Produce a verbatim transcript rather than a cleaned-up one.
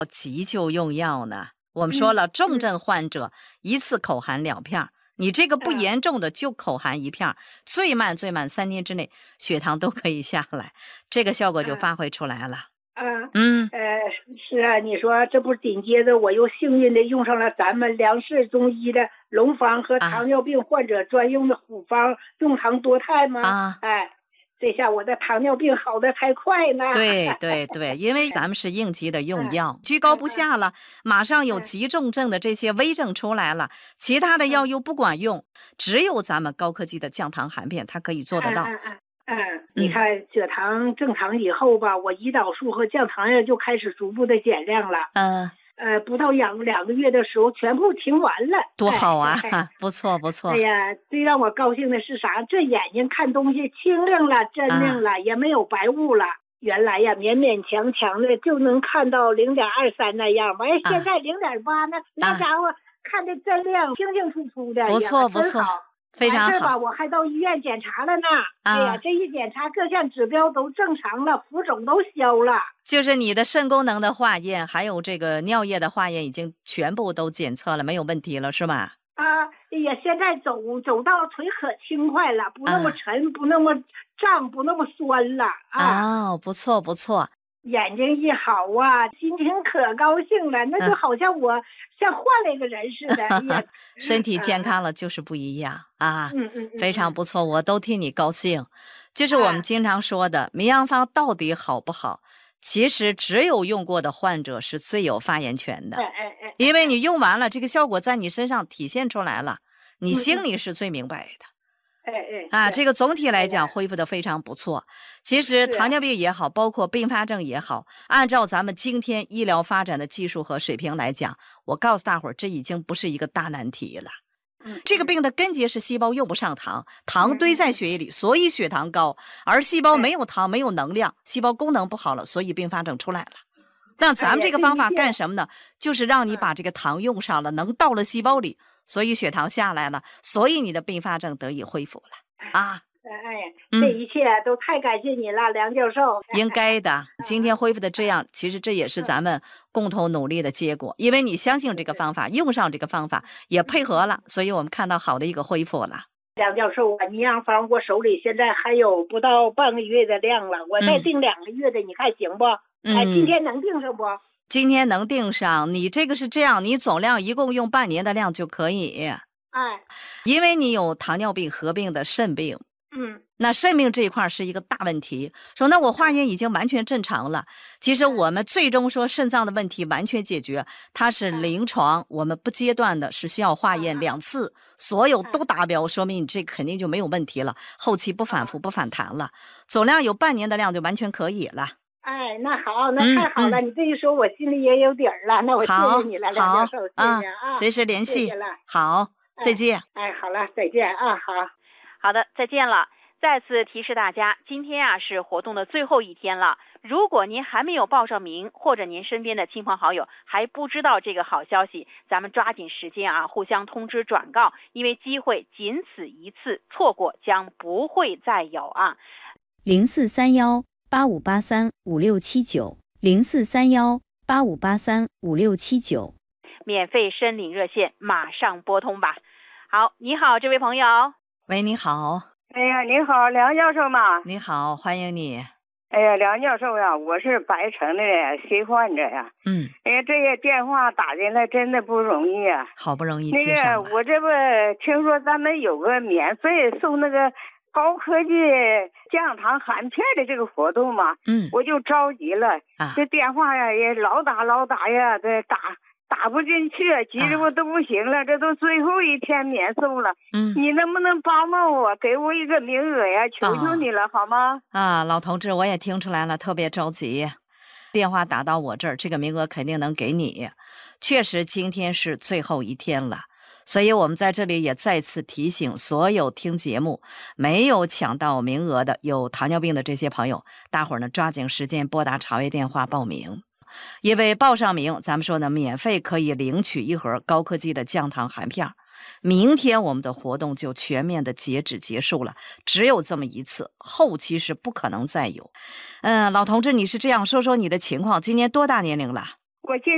急救用药呢，我们说了， 嗯重症患者一次口含两片，你这个不嗯严重的就口含一片，最慢最慢三天之内血糖都可以下来，这个效果就发挥出来了。 嗯嗯， 呃，是啊，你说这不紧接着我又幸运的用上了咱们粮食中医的龙方和糖尿病患者专用的虎方用糖多肽吗？ 啊， 哎，这下我的糖尿病好的才快呢。 对对对，因为咱们是应急的用药，居高不下了，马上有急重症的这些危症出来了，其他的药又不管用，只有咱们高科技的降糖含片，它可以做得到。 嗯嗯嗯，你看血糖正常以后吧，我胰岛素和降糖药就开始逐步的减量了。 嗯、 呃，不到两两个月的时候，全部停完了， 多好啊！ 哎哎不错不错。 哎呀，最让我高兴的是啥？这眼睛看东西清亮了、真亮了，啊、也没有白雾了。原来呀，勉勉强强的就能看到零点二三那样吧，哎，现在零点八呢，那家伙看的真亮，清清楚楚的。 不错不错。非常好， 我还到医院检查了呢。啊、哎呀，这一检查各项指标都正常了，浮肿都消了。 就是你的肾功能的化验，还有这个尿液的化验，已经全部都检测了，没有问题了，是吗？ 啊，哎呀，现在走走到腿可轻快了，不那么沉，啊、不那么胀，不那么酸了啊。 哦，不错不错。 眼睛一好啊，心情可高兴了，那就好像我像换了一个人似的。嗯哎、 身体健康了就是不一样啊， 嗯嗯嗯， 非常不错，我都替你高兴。就是我们经常说的，名药方到底好不好？其实只有用过的患者是最有发言权的， 哎哎哎， 因为你用完了，这个效果在你身上体现出来了，你心里是最明白的。 哎哎啊，这个总体来讲恢复的非常不错。其实糖尿病也好，包括并发症也好，按照咱们今天医疗发展的技术和水平来讲，我告诉大伙儿，这已经不是一个大难题了。这个病的根结是细胞用不上糖，糖堆在血液里，所以血糖高，而细胞没有糖，没有能量，细胞功能不好了，所以并发症出来了。那咱们这个方法干什么呢？就是让你把这个糖用上了，能到了细胞里，所以血糖下来了，所以你的并发症得以恢复了啊！ 哎，这一切都太感谢你了，梁教授。 应该的，今天恢复的这样，其实这也是咱们共同努力的结果，因为你相信这个方法，用上这个方法，也配合了，所以我们看到好的一个恢复了。 梁教授啊，营养方我手里现在还有不到半个月的量了，我再订两个月的，嗯、你看行不？ 嗯、 哎，今天能订上不？ 今天能订上，你这个是这样，你总量一共用半年的量就可以。 哎， 因为你有糖尿病合并的肾病。 嗯， 那肾病这一块是一个大问题，说那我化验已经完全正常了，其实我们最终说肾脏的问题完全解决，它是临床我们不阶段的，是需要化验两次，所有都达标，说明你这肯定就没有问题了，后期不反复不反弹了，总量有半年的量就完全可以了。 哎，那好，那太好了，嗯、你这一说我心里也有底儿了，那我谢谢你了，梁教授，谢谢啊， 随时联系， 谢谢了， 好，再见。 哎，哎好了，再见啊，好。 好的，再见了。再次提示大家，今天啊是活动的最后一天了。如果您还没有报上名，或者您身边的亲朋好友还不知道这个好消息，咱们抓紧时间啊，互相通知转告，因为机会仅此一次，错过将不会再有啊。 零四三幺八五八三五六七九，零四三幺八五八三五六七九， 免费申领热线，马上拨通吧。好，你好，这位朋友。 喂，你好。 哎呀，你好，梁教授嘛。 你好，欢迎你。 哎呀，梁教授呀，我是白城的新患者呀。 嗯。 哎呀，这个电话打进来真的不容易啊。 好不容易接上了。那个，我这不听说咱们有个免费送那个高科技降糖含片的这个活动嘛。 嗯。 我就着急了。啊。这电话呀也老打老打呀，这打。打不进去，急得我都不行了，啊、这都最后一天免送了。 嗯， 你能不能帮帮我，给我一个名额呀？求求你了，哦、好吗？ 啊，老同志，我也听出来了，特别着急。电话打到我这儿，这个名额肯定能给你。确实，今天是最后一天了，所以我们在这里也再次提醒所有听节目没有抢到名额的、有糖尿病的这些朋友，大伙儿呢抓紧时间拨打茶叶电话报名。因为报上名，咱们说呢，免费可以领取一盒高科技的降糖含片。明天我们的活动就全面的截止结束了，只有这么一次，后期是不可能再有。嗯，老同志，你是这样说说你的情况，今年多大年龄了？ 我今